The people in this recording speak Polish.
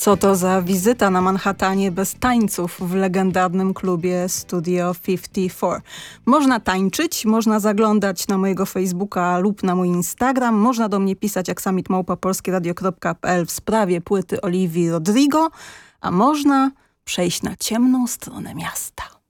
Co to za wizyta na Manhattanie bez tańców w legendarnym klubie Studio 54. Można tańczyć, można zaglądać na mojego Facebooka lub na mój Instagram, można do mnie pisać aksamit@polskieradio.pl w sprawie płyty Olivii Rodrigo, a można przejść na ciemną stronę miasta.